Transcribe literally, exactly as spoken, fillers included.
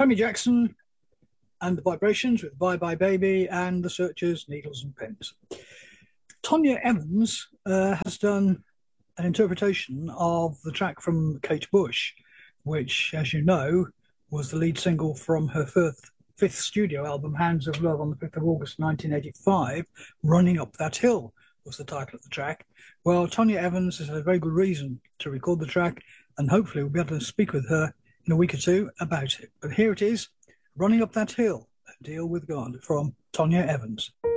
Tommy Jackson and the Vibrations with Bye Bye Baby, and the Searchers, Needles and Pins. Tonya Evans uh, has done an interpretation of the track from Kate Bush, which, as you know, was the lead single from her fifth, fifth studio album, Hands of Love, on the fifth of August nineteen eighty-five. Running Up That Hill was the title of the track. Well, Tonya Evans has had a very good reason to record the track, and hopefully we'll be able to speak with her in a week or two about it. But here it is, Running Up That Hill, A Deal with God, from Tonya Evans.